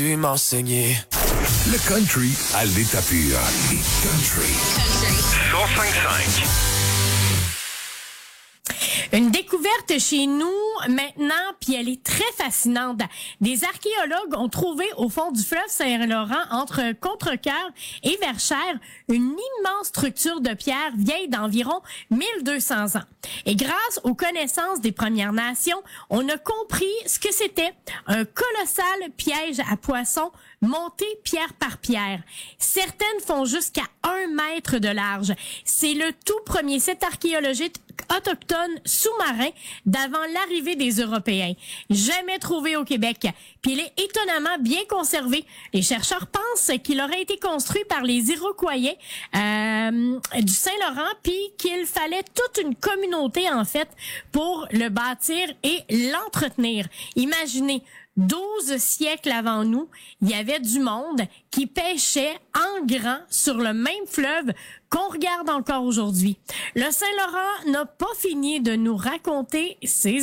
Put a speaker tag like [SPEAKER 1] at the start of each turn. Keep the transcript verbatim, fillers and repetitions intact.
[SPEAKER 1] Tu m'enseigner.
[SPEAKER 2] Le country à l'état pur. Country.
[SPEAKER 3] cent cinq cinq.
[SPEAKER 4] Une découverte chez nous maintenant, puis elle est très fascinante. Des archéologues ont trouvé au fond du fleuve Saint-Laurent, entre Contrecoeur et Verchères, une immense structure de pierre vieille d'environ mille deux cents ans. Et grâce aux connaissances des Premières Nations, on a compris ce que c'était un colossal piège à poissons monté pierre par pierre. Certaines font jusqu'à un mètre de large. C'est le tout premier site archéologique autochtone sous-marin d'avant l'arrivée des Européens. Jamais trouvé au Québec. Puis il est étonnamment bien conservé. Les chercheurs pensent qu'il aurait été construit par les Iroquois euh, du Saint-Laurent, puis qu'il fallait toute une communauté, en fait, pour le bâtir et l'entretenir. Imaginez, douze siècles avant nous, il y avait du monde qui pêchait en grand sur le même fleuve qu'on regarde encore aujourd'hui. Le Saint-Laurent n'a pas fini de nous raconter ses